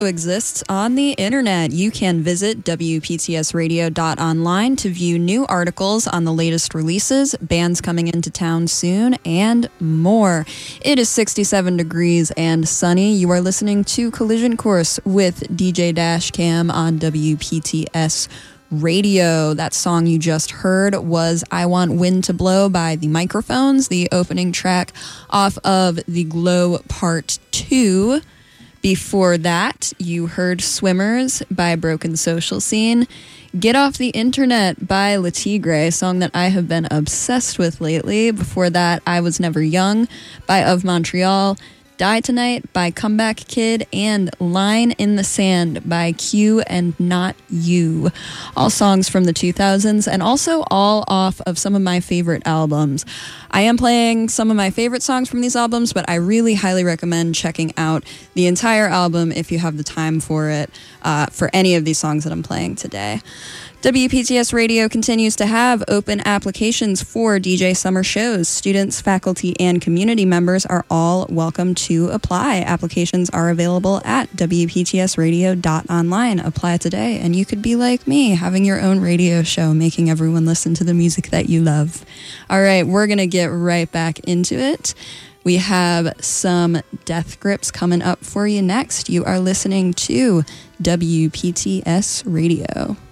exists on the internet. You can visit WPTSradio.online to view new articles on the latest releases, bands coming into town soon, and more. It is 67 degrees and sunny. You are listening to Collision Course with DJ Dash Cam on WPTS Radio. That song you just heard was I Want Wind to Blow by The Microphones, the opening track off of The Glow Part 2. Before that, you heard Swimmers by Broken Social Scene. Get Off the Internet by Le Tigre, a song that I have been obsessed with lately. Before that, I Was Never Young by Of Montreal. Die Tonight by Comeback Kid, and Line in the Sand by Q and Not You. All songs from the 2000s and also all off of some of my favorite albums. I am playing some of my favorite songs from these albums, but I really highly recommend checking out the entire album if you have the time for it, for any of these songs that I'm playing today. WPTS Radio continues to have open applications for DJ summer shows. Students, faculty, and community members are all welcome to apply. Applications are available at WPTSradio.online. Apply today, and you could be like me, having your own radio show, making everyone listen to the music that you love. All right, we're going to get right back into it. We have some Death Grips coming up for you next. You are listening to WPTS Radio.